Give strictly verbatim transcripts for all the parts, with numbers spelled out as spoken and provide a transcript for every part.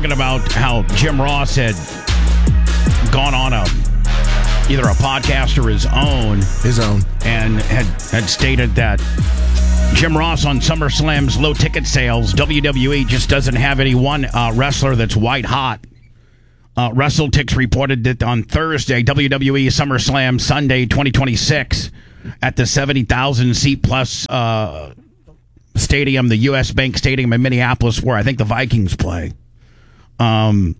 talking about how Jim Ross had gone on a either a podcast or his own, his own, and had had stated that Jim Ross on SummerSlam's low ticket sales, W W E just doesn't have any one uh, wrestler that's white hot. Uh, WrestleTix reported that on Thursday, W W E SummerSlam Sunday twenty twenty-six at the seventy thousand seat plus uh, stadium, the U S Bank Stadium in Minneapolis, where I think the Vikings play. Um,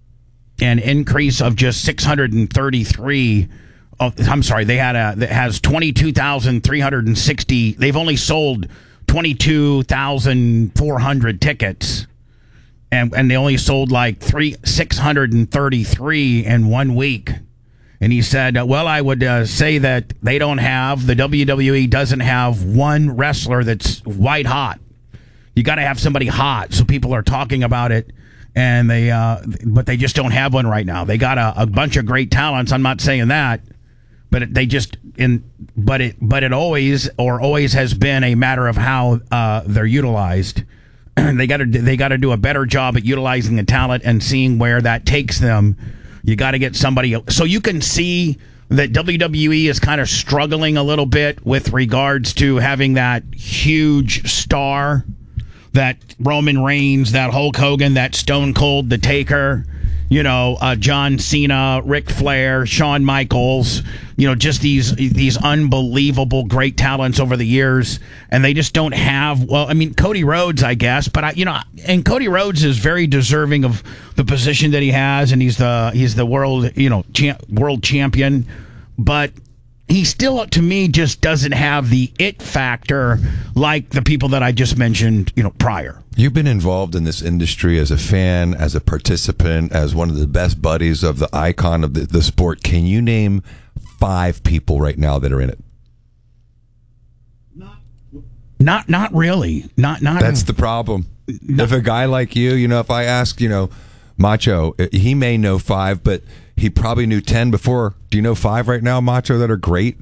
an increase of just six hundred thirty-three. Oh, I'm sorry, they had a that has twenty-two thousand three hundred sixty. They've only sold twenty-two thousand four hundred tickets, and and they only sold like three six hundred thirty-three in one week. And he said, well, I would uh, say that they don't have, the W W E doesn't have one wrestler that's white hot. You got to have somebody hot, so people are talking about it. And they, uh, but they just don't have one right now. They got a, a bunch of great talents. I'm not saying that, but it, they just in, but it, but it always or always has been a matter of how uh, they're utilized. they got to, they got to do a better job at utilizing the talent and seeing where that takes them. You got to get somebody, so you can see that W W E is kind of struggling a little bit with regards to having that huge star. That Roman Reigns, that Hulk Hogan, that Stone Cold, The Taker, you know, uh, John Cena, Ric Flair, Shawn Michaels, you know, just these these unbelievable great talents over the years, and they just don't have. Well, I mean, Cody Rhodes, I guess, but I, you know, and Cody Rhodes is very deserving of the position that he has, and he's the he's the world, you know, cha- world champion, but he still, to me, just doesn't have the it factor like the people that I just mentioned, you know, prior. You've been involved in this industry as a fan, as a participant, as one of the best buddies of the icon of the, the sport. Can you name five people right now that are in it? Not, not, not really. Not, not. That's the problem. Not, if a guy like you, you know, if I ask, you know, Macho, he may know five, but he probably knew ten before. Do you know five right now, Macho, that are great?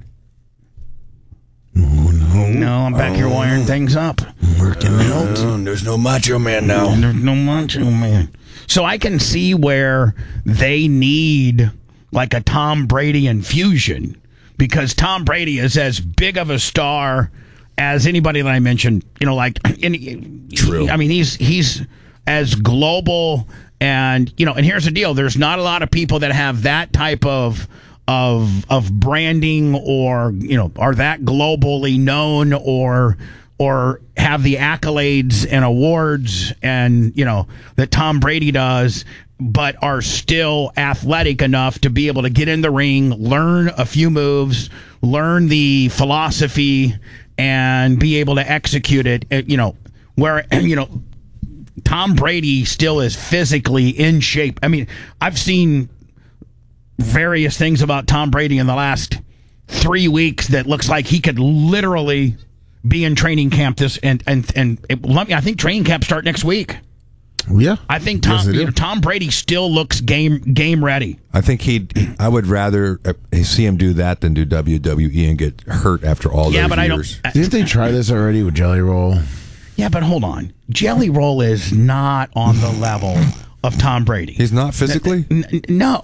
Oh, no. No, I'm back oh. here wiring things up. Working out. Uh, there's no Macho Man now. There's no Macho Man. So I can see where they need like a Tom Brady infusion, because Tom Brady is as big of a star as anybody that I mentioned. You know, like any, True. I mean, he's he's as global. And, you know, and here's the deal. There's not a lot of people that have that type of of of branding or, you know, are that globally known or or have the accolades and awards and, you know, that Tom Brady does, but are still athletic enough to be able to get in the ring, learn a few moves, learn the philosophy, and be able to execute it, you know, where, you know, Tom Brady still is physically in shape. I mean, I've seen various things about Tom Brady in the last three weeks that looks like he could literally be in training camp this and and and it, let me. I think training camp start next week. Yeah, I think Tom yes, you know, Tom Brady still looks game game ready. I think he'd. I would rather see him do that than do W W E and get hurt after all yeah, those but years. I don't. Didn't they try this already with Jelly Roll? Yeah, but hold on. Jelly Roll is not on the level of Tom Brady. He's not physically? N- n- no.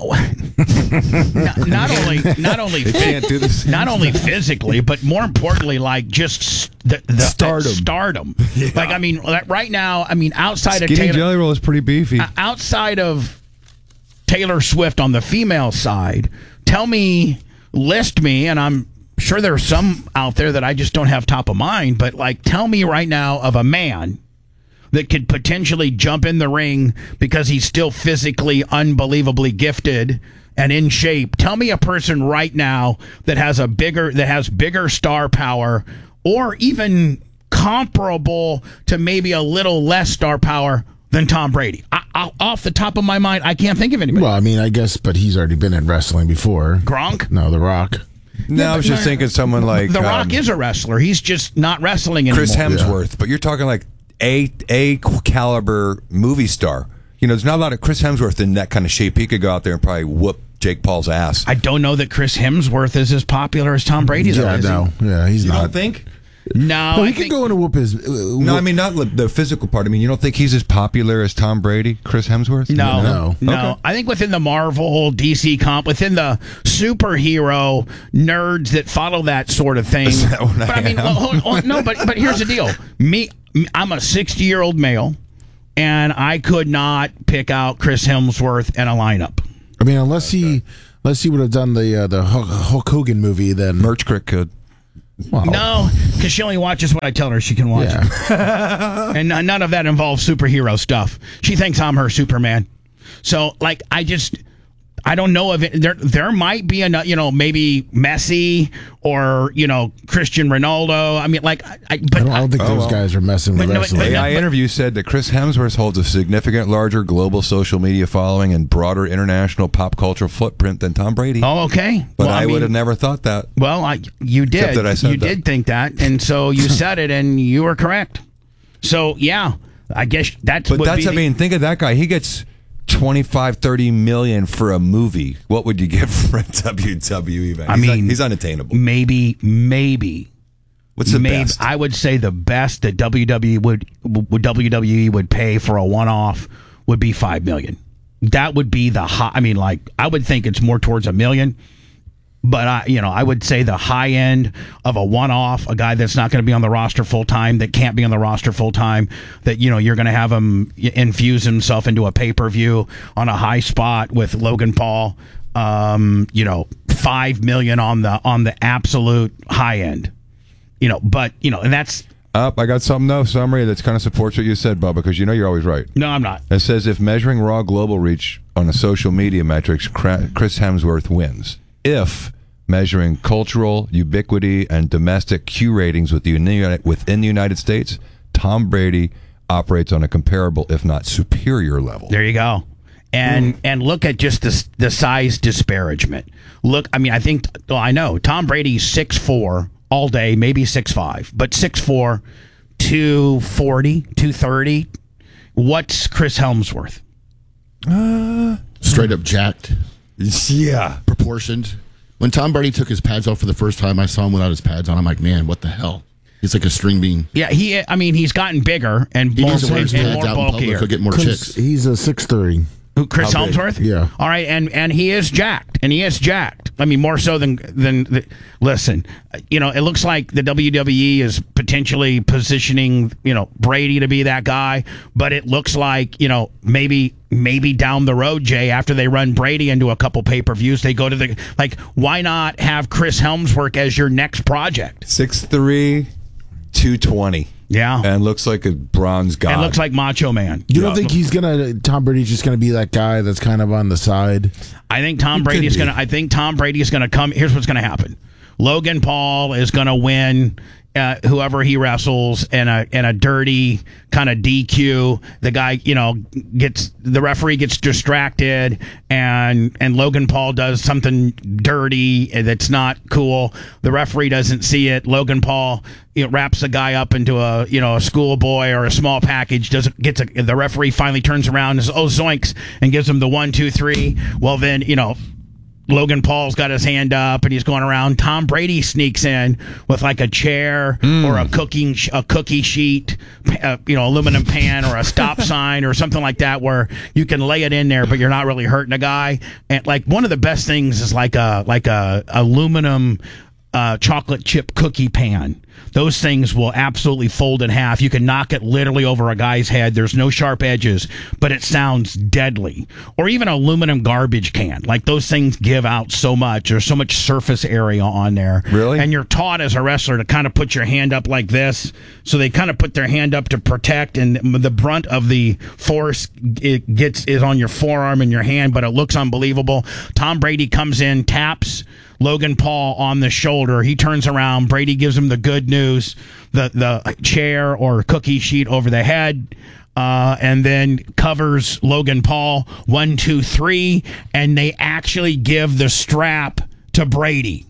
not, not only not only they can't do this. Not only physically, but more importantly, like just the, the stardom. Stardom. Yeah. Like I mean, right now, I mean, outside Skinny of Taylor, Jelly Roll is pretty beefy. Uh, outside of Taylor Swift on the female side, tell me, list me, and I'm sure there's some out there that I just don't have top of mind, but like tell me right now of a man that could potentially jump in the ring because he's still physically unbelievably gifted and in shape. Tell me a person right now that has a bigger that has bigger star power or even comparable to maybe a little less star power than Tom Brady. I, I, off the top of my mind, I can't think of anybody. Well, I mean, I guess, but he's already been in wrestling before. Gronk? No, The Rock. No, yeah, I was just no, thinking someone like The Rock um, is a wrestler. He's just not wrestling anymore. Chris Hemsworth, yeah. But you're talking like a a caliber movie star. You know, there's not a lot of Chris Hemsworth in that kind of shape. He could go out there and probably whoop Jake Paul's ass. I don't know that Chris Hemsworth is as popular as Tom Brady. Yeah, though, no, he? yeah, he's you not. don't think? No, No, I he could think, go in and whoop his. Uh, No, I mean not the- the physical part. I mean, you don't think he's as popular as Tom Brady, Chris Hemsworth? No, No. no. Okay. I think within the Marvel, D C comp, within the superhero nerds that follow that sort of thing. Is that what but I I mean, am? well, hold- hold- no, but but here's the deal. Me, I'm a sixty-year-old male, and I could not pick out Chris Hemsworth in a lineup. I mean, unless he, unless he would have done the uh, the Hulk, Hulk Hogan movie, then Merch Crick could. well, No, because she only watches what I tell her she can watch. Yeah. And n- none of that involves superhero stuff. She thinks I'm her Superman. So, like, I just, I don't know if it, there there might be a, you know, maybe Messi or, you know, Cristiano Ronaldo. I mean, like, I, I but I don't, I don't think Oh, those well. guys are messing with But no, wrestling. but- A I but- interview said that Chris Hemsworth holds a significant larger global social media following and broader international pop culture footprint than Tom Brady. oh, okay. but Well, I, mean, would have never thought that. Well, I, you did. Except that I said you that. did think that, and so you said it, and you were correct. So, yeah, I guess that's. But would that's, be I the- mean, think of that guy. He gets twenty-five, thirty million for a movie. What would you give for a W W E event? I He's mean, un- he's unattainable. maybe, maybe. What's the Maybe, best? I would say the best that W W E would, would W W E would pay for a one-off would be five million. That would be the high. I mean, like I would think it's more towards a million, but I, you know, I would say the high end of a one-off, a guy that's not going to be on the roster full time, that can't be on the roster full time, that you know you're going to have him infuse himself into a pay-per-view on a high spot with Logan Paul. Um, you know, five million on the on the absolute high end. You know, but you know, and that's Up, I got something though, summary that kind of supports what you said, Bubba, because you know you're always right. no, I'm not. It says if measuring raw global reach on a social media metrics, Cra- Chris Hemsworth wins. If measuring cultural ubiquity and domestic Q ratings with the uni- within the United States, Tom Brady operates on a comparable, if not superior level. There you go. And and look at just the the size disparagement. Look, I mean, I think well, I know Tom Brady's six four all day, maybe six five, but six four, two forty, two thirty. What's Chris Hemsworth? Straight up jacked, Yeah. proportioned. When Tom Brady took his pads off for the first time, I saw him without his pads on. I'm like, man, what the hell? He's like a string bean. Yeah, he. I mean, he's gotten bigger and He more, needs to wear his and pads more out in public. bulkier. He'll get more Because chicks. he's a six three. Who, Chris How big? Hemsworth? Yeah. All right, and and he is jacked, and he is jacked. I mean, more so than than. The, listen, you know, it looks like the W W E is potentially positioning, you know, Brady to be that guy, but it looks like, you know, maybe maybe down the road, Jay, after they run Brady into a couple pay per views, they go to the like. Why not have Chris Hemsworth as your next project? six three, two twenty. Yeah, And looks like a bronze god. and looks like Macho Man. You don't think he's gonna? Tom Brady's just gonna be that guy that's kind of on the side. I think Tom He Brady's could be. gonna. I think Tom Brady's gonna come. Here's what's gonna happen. Logan Paul is gonna win. Uh, whoever he wrestles in a in a dirty kind of D Q, the guy, you know, gets the referee gets distracted, and and Logan Paul does something dirty that's not cool. The referee doesn't see it. Logan Paul, you know, wraps the guy up into a you know a schoolboy or a small package. Does gets a, the referee finally turns around and says, "Oh zoinks," and gives him the one two three. Well then, you know. Logan Paul's got his hand up and he's going around. Tom Brady sneaks in with like a chair or a cooking sh- a cookie sheet, uh, you know, aluminum pan or a stop sign or something like that, where you can lay it in there, but you're not really hurting a guy. And like one of the best things is like a like a aluminum uh, chocolate chip cookie pan. Those things will absolutely fold in half. You can knock it literally over a guy's head. There's no sharp edges, but it sounds deadly. Or even an aluminum garbage can. Like those things give out so much. There's so much surface area on there. Really? And you're taught as a wrestler to kind of put your hand up like this. So they kind of put their hand up to protect, and the brunt of the force it gets is on your forearm and your hand, but it looks unbelievable. Tom Brady comes in, taps Logan Paul on the shoulder. He turns around. Brady gives him the good news, the the chair or cookie sheet over the head, uh, and then covers Logan Paul. One, two, three, and they actually give the strap to Brady.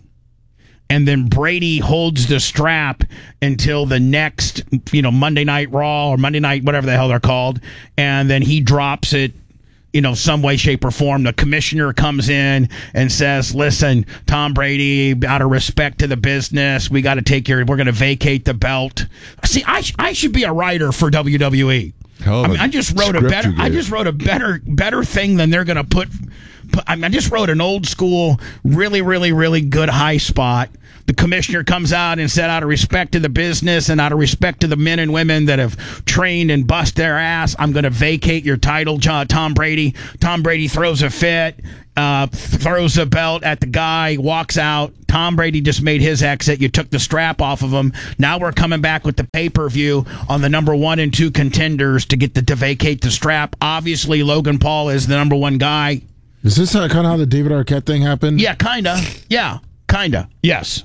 And then Brady holds the strap until the next, you know, Monday Night Raw or Monday Night, whatever the hell they're called, and then he drops it. you know, some way, shape, or form. The commissioner comes in and says, listen, Tom Brady, out of respect to the business, we got to take your, we're going to vacate the belt. See, I, sh- I should be a writer for W W E. Hell of I mean, a I just wrote a script better, you I gave. just wrote a better, better thing than they're going to put, put. I mean, I just wrote an old school, really, really, really good high spot. The commissioner comes out and said, out of respect to the business and out of respect to the men and women that have trained and bust their ass, I'm going to vacate your title, John, Tom Brady. Tom Brady throws a fit, uh, throws a belt at the guy, walks out. Tom Brady just made his exit. You took the strap off of him. Now we're coming back with the pay-per-view on the number one and two contenders to get the, to vacate the strap. Obviously, Logan Paul is the number one guy. Is this kind of how the David Arquette thing happened? Yeah, kind of. Yeah, kind of. Yes.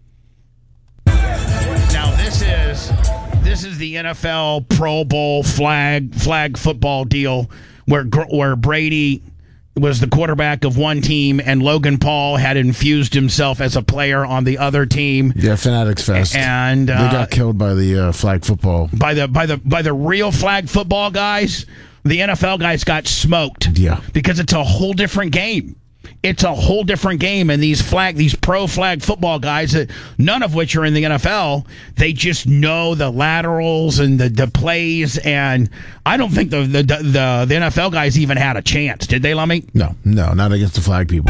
Now this is this is the N F L Pro Bowl flag flag football deal where where Brady was the quarterback of one team and Logan Paul had infused himself as a player on the other team. Yeah, Fanatics Fest. And uh, they got killed by the uh, flag football. by the by the by the real flag football guys. The N F L guys got smoked. Yeah. Because it's a whole different game. It's a whole different game, and these flag, these pro flag football guys, that none of which are in the N F L, they just know the laterals and the, the plays, and I don't think the, the the the N F L guys even had a chance, did they, Lummy? No, no, not against the flag people.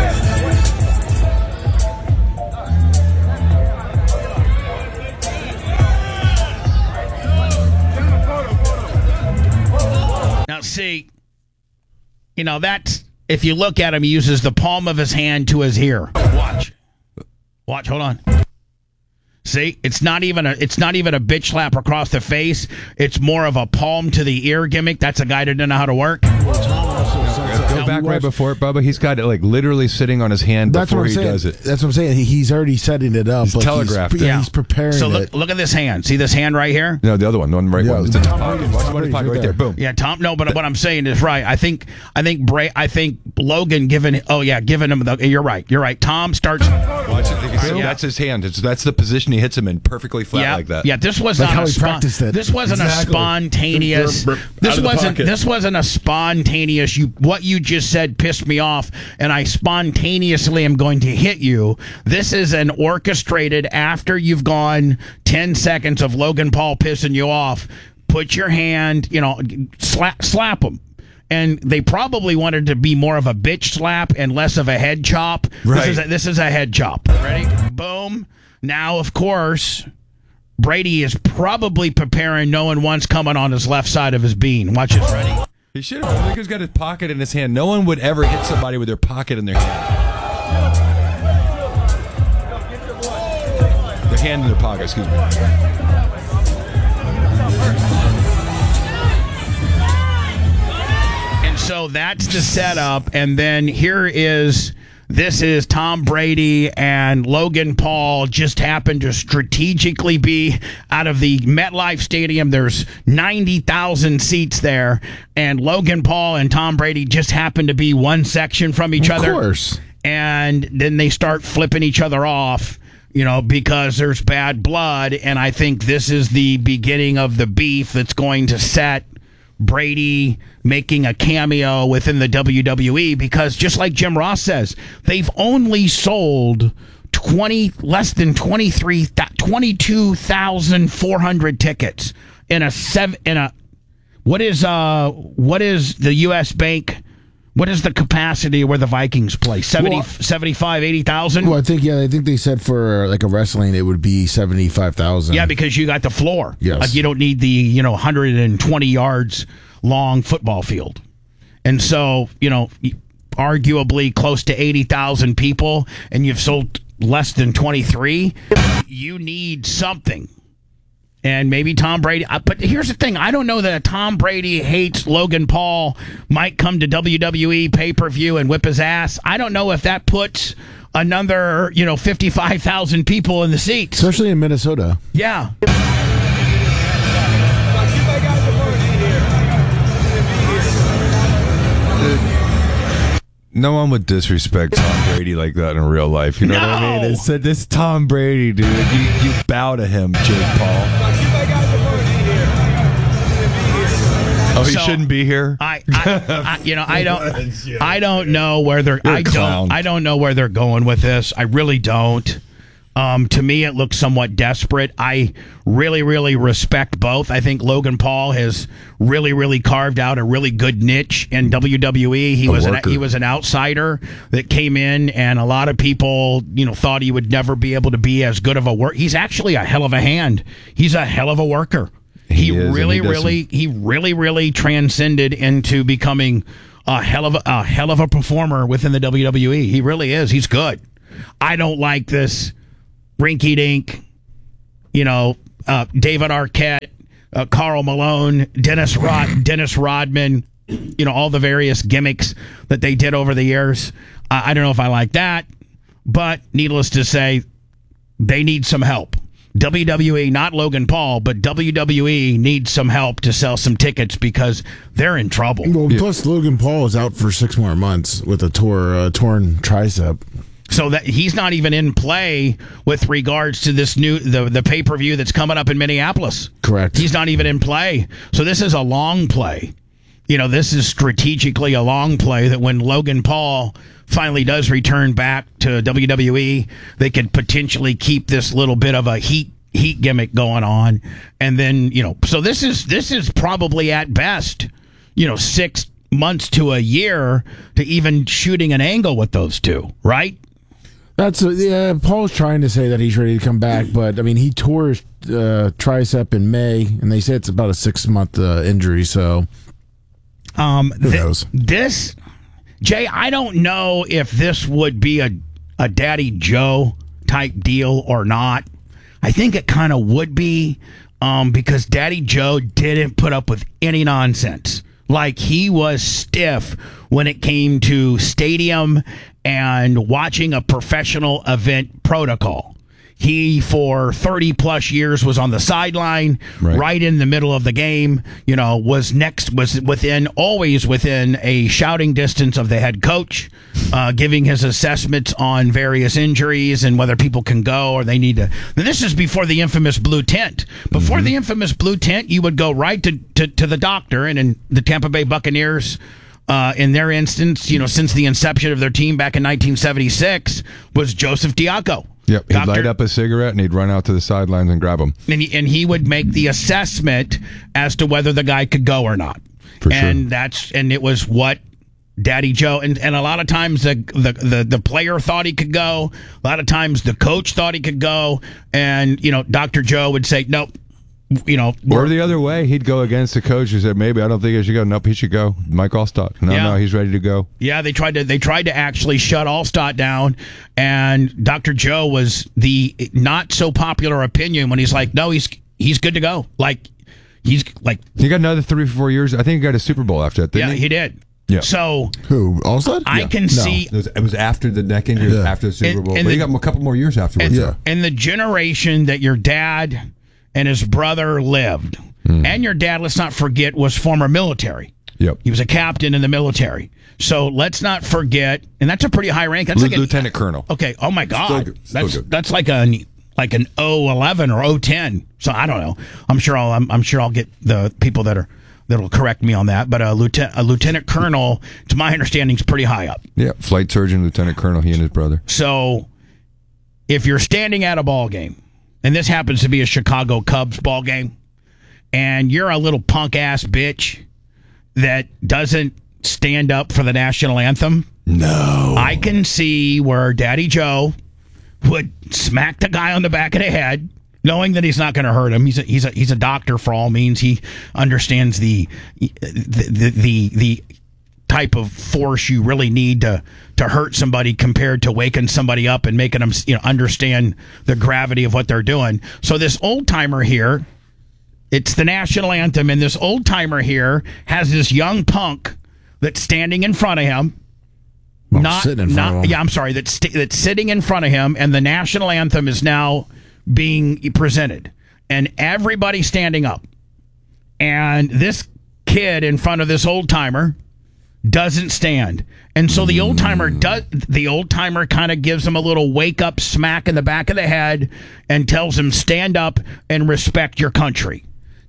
Now, see, you know, that's, if you look at him, he uses the palm of his hand to his ear. Watch. Watch, hold on. See, it's not even a it's not even a bitch slap across the face. It's more of a palm to the ear gimmick. That's a guy that doesn't know how to work. Go back right before it, Bubba. He's got it like literally sitting on his hand That's before what I'm he saying. does it. That's what I'm saying. He, he's already setting it up. He's like telegraphed He's, it. yeah, Yeah. he's preparing So look, it. look at this hand. See this hand right here? No, the other one, the one right Yeah, one. It's in his Tom pocket. Brady's- Watch Tom his pocket Brady's right there. right Boom. Yeah, Tom. No, but what I'm saying is right. I think I think Bray. I think Logan giving. Oh yeah, giving him the. You're right. You're right. Tom starts. Watch it. You can see Yeah. That's his hand. It's, that's the position he hits him in, perfectly flat Yeah, like that. yeah. This was Like not how a he spon- practiced it. This wasn't Exactly. a spontaneous. Brr, brr, this out of the wasn't. pocket. This wasn't a spontaneous. You what you just said pissed me off, and I spontaneously am going to hit you. This is an orchestrated. After you've gone ten seconds of Logan Paul pissing you off, put your hand. You know, slap slap him. And they probably wanted to be more of a bitch slap and less of a head chop. Right. This is a, this is a head chop. Ready? Boom. Now, of course, Brady is probably preparing no one wants coming on his left side of his bean. Watch this. Ready? He should have. Look, he's got his pocket in his hand. No one would ever hit somebody with their pocket in their hand. Their hand in their pocket, excuse me. And so that's the setup. And then here is, this is Tom Brady and Logan Paul just happened to strategically be out of the MetLife Stadium. There's ninety thousand seats there. And Logan Paul and Tom Brady just happened to be one section from each Of other. course. And then they start flipping each other off, you know, because there's bad blood. And I think this is the beginning of the beef that's going to set Brady making a cameo within the W W E, because just like Jim Ross says, they've only sold twenty less than twenty-three twenty-two thousand four hundred tickets in a seven in a what is uh what is the U S Bank, what is the capacity where the Vikings play? seventy, Well, seventy-five, eighty thousand? Well, I think yeah, I think they said for like a wrestling it would be seventy five thousand. Yeah, because you got the floor. Yes. Like you don't need the, you know, one hundred twenty yards long football field. And so, you know, arguably close to eighty thousand people, and you've sold less than twenty-three, you need something. And maybe Tom Brady. But here's the thing. I don't know that Tom Brady hates Logan Paul, might come to W W E pay-per-view and whip his ass. I don't know if that puts another, you know, fifty-five thousand people in the seats. Especially in Minnesota. Yeah. No one would disrespect Tom Brady like that in real life. You know what I mean? No! It's, this is Tom Brady, dude. You, you bow to him, Jake Paul. he So, shouldn't be here. I, I, I you know, I don't, I don't know where they're. You're a I clown. don't. I don't know where they're going with this. I really don't. Um, to me, it looks somewhat desperate. I really, really respect both. I think Logan Paul has really, really carved out a really good niche in W W E. He A was an, worker. he was an outsider that came in, and a lot of people, you know, thought he would never be able to be as good of a work. He's actually a hell of a hand. He's a hell of a worker. He, He is, and really, he does really, some- he really, really transcended into becoming a hell of a, a hell of a performer within the W W E. He really is. He's good. I don't like this rinky-dink, you know, uh, David Arquette, uh, Karl Malone, Dennis Rod, Dennis Rodman, you know, all the various gimmicks that they did over the years. Uh, I don't know if I like that, but needless to say, they need some help. W W E, not Logan Paul, but W W E needs some help to sell some tickets because they're in trouble. Well, plus Logan Paul is out for six more months with a tore, uh, torn tricep. So that he's not even in play with regards to this new the the pay per view that's coming up in Minneapolis. Correct. He's not even in play. So this is a long play. You know, this is strategically a long play that when Logan Paul finally does return back to W W E, they could potentially keep this little bit of a heat heat gimmick going on, and then you know. So this is this is probably at best, you know, six months to a year to even shooting an angle with those two, right? That's uh, yeah. Paul's trying to say that he's ready to come back, but I mean, he tore his uh, tricep in May, and they say it's about a six month uh, injury. So, um, who th- knows? This, Jay, I don't know if this would be a a Daddy Joe type deal or not. I think it kind of would be, um, because Daddy Joe didn't put up with any nonsense. Like, he was stiff when it came to stadium and watching a professional event protocol. He, for thirty plus years, was on the sideline, Right. right in the middle of the game, you know, was next, was within, always within a shouting distance of the head coach, uh, giving his assessments on various injuries and whether people can go or they need to. Now, this is before the infamous blue tent. Before the infamous blue tent, you would go right to, to, to the doctor, and in the Tampa Bay Buccaneers, Uh, in their instance, you know, since the inception of their team back in nineteen seventy-six, was Joseph Diaco. Yep, he'd Doctor light up a cigarette and he'd run out to the sidelines and grab him. And he, and he would make the assessment as to whether the guy could go or not. For sure. And that's and it was what Daddy Joe and, and a lot of times the, the the the player thought he could go. A lot of times the coach thought he could go, and you know, Doctor Joe would say nope. You know, Or the other way, he'd go against the coach who said, maybe I don't think I should go. Nope, he should go. Mike Allstott. No, Yeah. no, he's ready to go. Yeah, they tried to they tried to actually shut Allstott down, and Doctor Joe was the not so popular opinion when he's like, no, he's he's good to go. Like he's like, He got another three, four years. I think he got a Super Bowl after that, didn't yeah, he? he did. Yeah. So Who? Allstott? I Yeah. can No. see It was, it was after the neck injury, Yeah. after the Super And- Bowl. and but he the- got a couple more years afterwards. Yeah. in the generation that your dad and his brother lived, and your dad, let's not forget, was former military. Yep. He was a captain in the military. So let's not forget, and that's a pretty high rank. That's L- like a- Lieutenant Colonel. Okay. Oh my God. good. Still That's good. that's like a like an O eleven or O ten. So I don't know. I'm sure I'll I'm, I'm sure I'll get the people that are that'll correct me on that. But a lieutenant a lieutenant colonel, to my understanding, is pretty high up. Yeah, flight surgeon, Lieutenant Colonel, he and his brother. So if you're standing at a ball game, and this happens to be a Chicago Cubs ball game, and you're a little punk ass bitch that doesn't stand up for the national anthem, No. I can see where Daddy Joe would smack the guy on the back of the head, knowing that he's not going to hurt him. He's a, he's a he's a doctor for all means. He understands the the the the, the type of force you really need to to hurt somebody compared to waking somebody up and making them, you know, understand the gravity of what they're doing. So this old timer here, it's the national anthem, and this old timer here has this young punk that's standing in front of him. Well, not, sitting in front not, of him. yeah, I'm sorry. That's st- that's sitting in front of him, and the national anthem is now being presented, and everybody's standing up, and this kid in front of this old timer doesn't stand, and so the old timer does. The old timer kind of gives him a little wake up smack in the back of the head, and tells him, "Stand up and respect your country."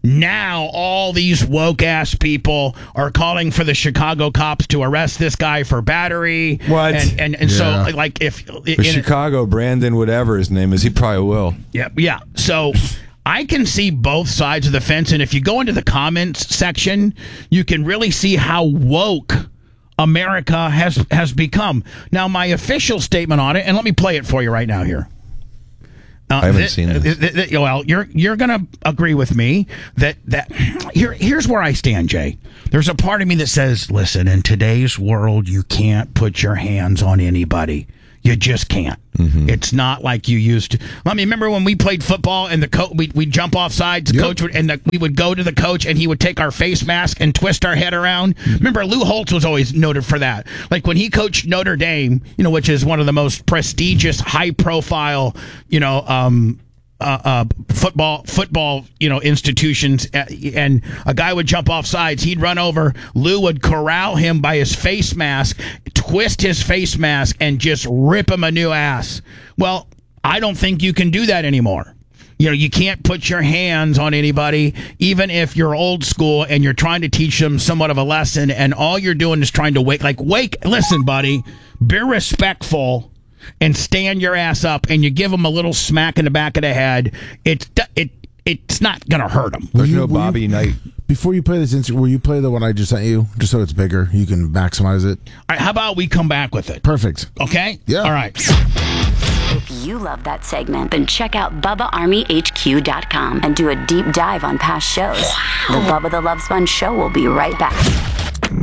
Now all these woke ass people are calling for the Chicago cops to arrest this guy for battery. What? And and, and Yeah. so like if For in, Chicago, Brandon, whatever his name is, he probably will. yeah yeah so. I can see both sides of the fence, and if you go into the comments section, you can really see how woke America has has become. Now, my official statement on it, and let me play it for you right now here. Uh, I haven't th- seen this. th- th- th- well, you're you're gonna agree with me that that here here's where I stand, Jay. There's a part of me that says, listen, in today's world, you can't put your hands on anybody. You just can't. Mm-hmm. It's not like you used to. Let me remember when we played football and the coach, we'd, we'd jump off sides, the Yep. coach would, and the, we would go to the coach and he would take our face mask and twist our head around. Mm-hmm. Remember, Lou Holtz was always noted for that. Like when he coached Notre Dame, you know, which is one of the most prestigious, high profile, you know, um, Uh, uh, football, football, you know, institutions, uh, and a guy would jump off sides. He'd run over. Lou would corral him by his face mask, twist his face mask, and just rip him a new ass. Well, I don't think you can do that anymore. You know, you can't put your hands on anybody, even if you're old school and you're trying to teach them somewhat of a lesson, and all you're doing is trying to wake, like, wake, listen, buddy, be respectful and stand your ass up, and you give them a little smack in the back of the head. It's it it's not gonna hurt them. There's you- no will you- Bobby Knight. Before you play this, instant, will you play the one I just sent you, just so it's bigger? You can maximize it. All right, how about we come back with it? Perfect. Okay. Yeah. All right. If you love that segment, then check out Bubba Army H Q dot com and do a deep dive on past shows. The Bubba the Love Sponge Show will be right back.